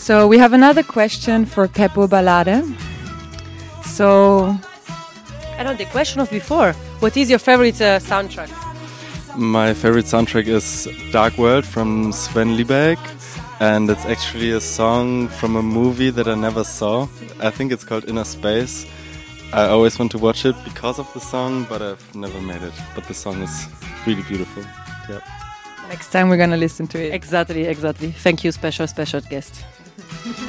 So we have another question for Peppo Ballade. So, I know the question of before. What is your favorite soundtrack? My favorite soundtrack is Dark World from Sven Liebeck, and it's actually a song from a movie that I never saw. I think it's called Inner Space. I always want to watch it because of the song, but I've never made it. But the song is really beautiful. Yeah. next time we're gonna listen to it. Exactly. Thank you, special guest.